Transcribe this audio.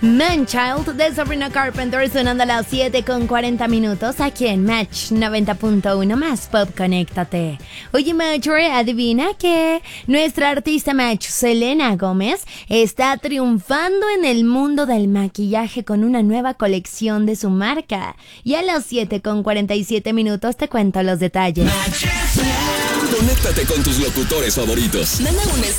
Man-Child de Sabrina Carpenter sonando a las 7:40 aquí en Match 90.1 más Pop Conéctate. Oye, Match, adivina que nuestra artista Match, Selena Gómez, está triunfando en el mundo del maquillaje con una nueva colección de su marca. Y a las 7:47 te cuento los detalles. Conéctate con tus locutores favoritos. Manda un